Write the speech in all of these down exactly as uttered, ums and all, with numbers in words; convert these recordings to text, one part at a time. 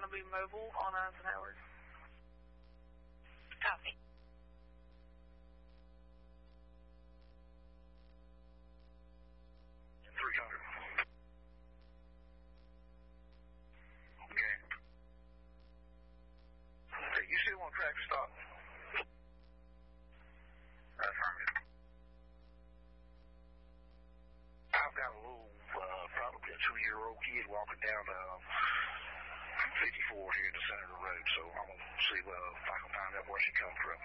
to be mobile on Eisenhower. Copy. three hundred. Okay. Okay, you still want traffic stop? Affirmative. I've got a little, uh, probably a two-year-old kid walking down uh, fifty-four here in the center of the road, so I'm going to see uh, if I can find out where she comes from.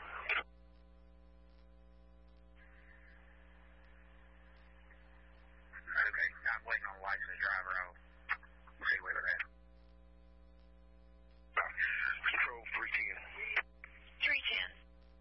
Okay, I'm waiting on the licensed driver. I'll see where they're at. Control three ten. three ten.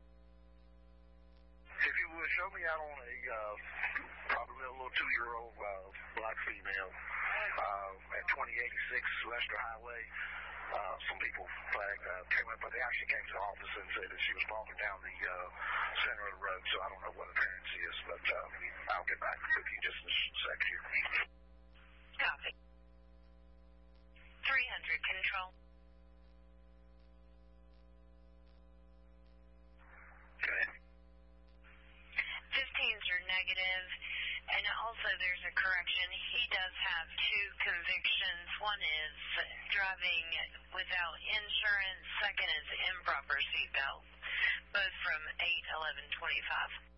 If you would, show me out on a, uh, probably a little two-year-old uh, black female uh, at twenty eighty-six Lester Highway. Uh, some people flagged, uh, came up, but they actually came to the office and said that she was walking down the uh, center of the road, so I don't know what appearance is, but uh, I'll get back with you just in a sec here. Copy. three hundred, control. Okay. fifteens are negative, and also there's a correction. He does have two convictions. One is driving without insurance. Second is improper seatbelt, both from eight eleven twenty-five.